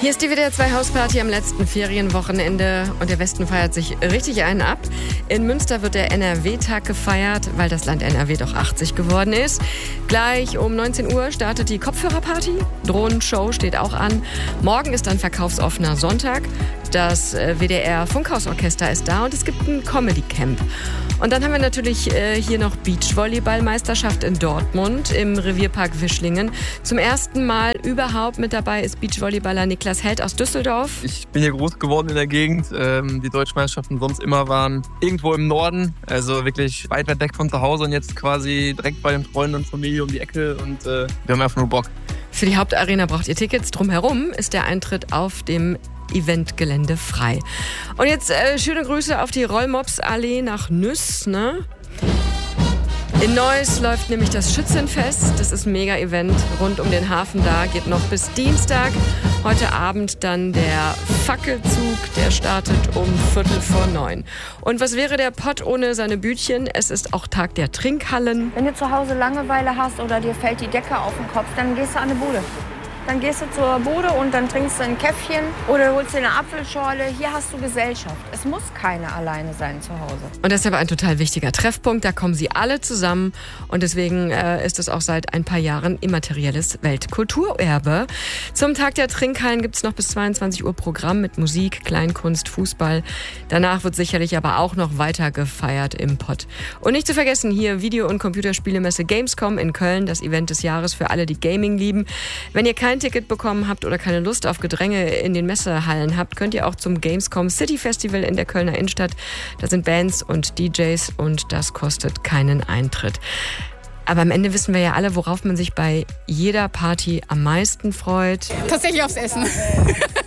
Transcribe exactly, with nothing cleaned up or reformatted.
Hier ist die W D R zwei Hausparty am letzten Ferienwochenende und der Westen feiert sich richtig einen ab. In Münster wird der N R W-Tag gefeiert, weil das Land N R W doch achtzig geworden ist. Gleich um neunzehn Uhr startet die Kopfhörerparty. Drohnenshow steht auch an. Morgen ist dann verkaufsoffener Sonntag. Das W D R Funkhausorchester ist da und es gibt ein Comedy-Camp. Und dann haben wir natürlich äh, hier noch Beachvolleyball-Meisterschaft in Dortmund im Revierpark Wischlingen. Zum ersten Mal überhaupt mit dabei ist Beachvolleyballer Niklas Held aus Düsseldorf. Ich bin hier groß geworden in der Gegend. Ähm, die deutschen Meisterschaften sonst immer waren irgendwo im Norden, also wirklich weit, weit weg von zu Hause und jetzt quasi direkt bei den Freunden und Familie um die Ecke und äh, wir haben einfach nur Bock. Für die Hauptarena braucht ihr Tickets. Drumherum ist der Eintritt auf dem Eventgelände frei. Und jetzt äh, schöne Grüße auf die Rollmops-Allee nach Nüss, ne? In Neuss läuft nämlich das Schützenfest. Das ist ein Mega-Event rund um den Hafen da. Geht noch bis Dienstag. Heute Abend dann der Fackelzug. Der startet um Viertel vor neun. Und was wäre der Pott ohne seine Bütchen? Es ist auch Tag der Trinkhallen. Wenn du zu Hause Langeweile hast oder dir fällt die Decke auf den Kopf, dann gehst du an eine Bude. Dann gehst du zur Bude und dann trinkst du ein Käffchen oder holst dir eine Apfelschorle. Hier hast du Gesellschaft. Es muss keiner alleine sein zu Hause. Und das ist aber ein total wichtiger Treffpunkt. Da kommen sie alle zusammen. Und deswegen äh, ist es auch seit ein paar Jahren immaterielles Weltkulturerbe. Zum Tag der Trinkhallen gibt es noch bis zweiundzwanzig Uhr Programm mit Musik, Kleinkunst, Fußball. Danach wird sicherlich aber auch noch weiter gefeiert im Pott. Und nicht zu vergessen, hier Video- und Computerspielemesse Gamescom in Köln. Das Event des Jahres für alle, die Gaming lieben. Wenn ihr kein Ticket bekommen habt oder keine Lust auf Gedränge in den Messehallen habt, könnt ihr auch zum Gamescom City Festival in der Kölner Innenstadt. Da sind Bands und D Js und das kostet keinen Eintritt. Aber am Ende wissen wir ja alle, worauf man sich bei jeder Party am meisten freut. Tatsächlich aufs Essen.